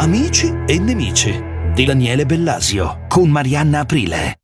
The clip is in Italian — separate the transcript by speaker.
Speaker 1: Amici e nemici di Daniele Bellasio con Marianna Aprile.